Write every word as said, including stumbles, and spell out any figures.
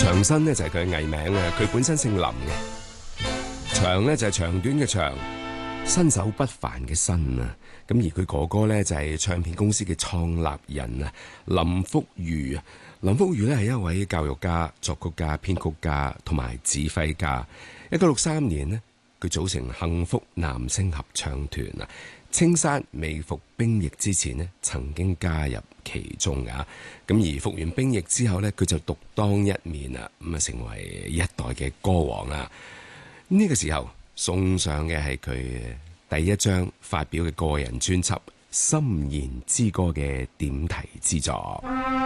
長新呢就係佢嘅藝名啊，佢本身姓林嘅。長呢就係長短嘅長，身手不凡嘅身啊。咁而佢哥哥呢，就係唱片公司嘅創立人啊，林福如啊。林福如呢係一位教育家、作曲家、編曲家同埋指揮家。一九六三年呢，佢組成幸福男聲合唱團啊。青山未服兵役之前呢，曾經加入其中啊。咁而服完兵役之後呢，佢就獨當一面啊，咁啊成為一代嘅歌王啊。呢、這個時候送上嘅係佢第一張發表嘅個人專輯《心弦之歌》嘅點題之作。